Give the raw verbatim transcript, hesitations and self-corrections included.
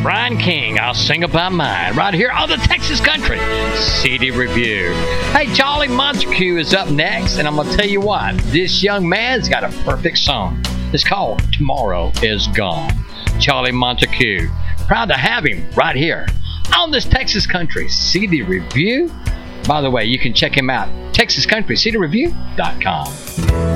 Brian King, I'll Sing About Mine, right here on the Texas Country C D Review. Hey, Charlie Montague is up next, and I'm going to tell you what, this young man's got a perfect song. It's called Tomorrow Is Gone. Charlie Montague, proud to have him right here on this Texas Country C D Review. By the way, you can check him out, texas country c d review dot com.